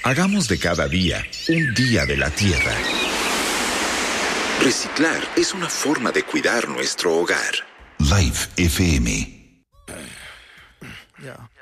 Hagamos de cada día un día de la Tierra. Reciclar es una forma de cuidar nuestro hogar. Live FM. Ya.